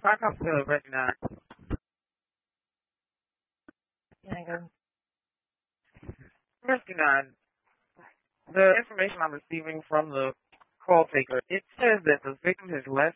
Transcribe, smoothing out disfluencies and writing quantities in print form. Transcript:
Park Hospital of 59. Yeah, 59. The information I'm receiving from the call taker, it says that the victim has left